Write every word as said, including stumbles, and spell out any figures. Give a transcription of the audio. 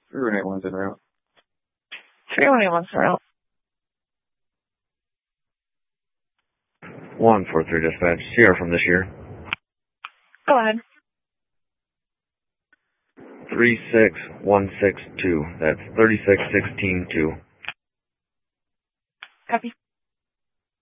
three one eight one's en route. three one eight one's en route. one four three dispatch, Sierra from this year. Go ahead. three six one six two. That's thirty-six sixteen two. Copy.